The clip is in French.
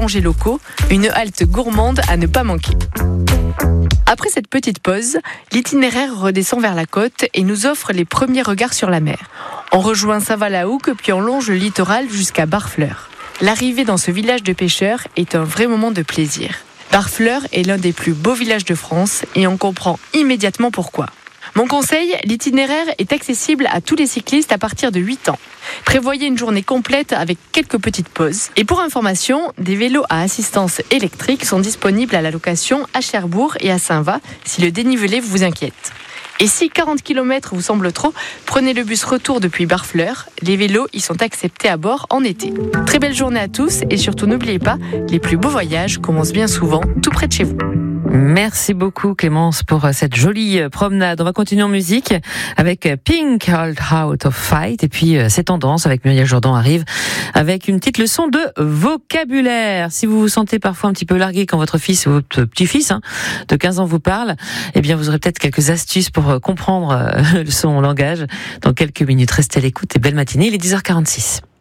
boulangers locaux, une halte gourmande à ne pas manquer. Après cette petite pause, l'itinéraire redescend vers la côte et nous offre les premiers regards sur la mer. On rejoint Saint-Valahougue puis on longe le littoral jusqu'à Barfleur. L'arrivée dans ce village de pêcheurs est un vrai moment de plaisir. Barfleur est l'un des plus beaux villages de France et on comprend immédiatement pourquoi. Mon conseil, l'itinéraire est accessible à tous les cyclistes à partir de 8 ans. Prévoyez une journée complète avec quelques petites pauses. Et pour information, des vélos à assistance électrique sont disponibles à la location à Cherbourg et à Saint-Va si le dénivelé vous inquiète. Et si 40 km vous semble trop, prenez le bus retour depuis Barfleur. Les vélos y sont acceptés à bord en été. Très belle journée à tous et surtout n'oubliez pas, les plus beaux voyages commencent bien souvent tout près de chez vous. Merci beaucoup Clémence pour cette jolie promenade. On va continuer en musique avec Pink All Out of Fight et puis C'est tendance avec Muriel Jourdan arrive avec une petite leçon de vocabulaire. Si vous vous sentez parfois un petit peu largué quand votre fils ou votre petit-fils de 15 ans vous parle, eh bien vous aurez peut-être quelques astuces pour comprendre son langage dans quelques minutes. Restez à l'écoute et belle matinée, il est 10h46.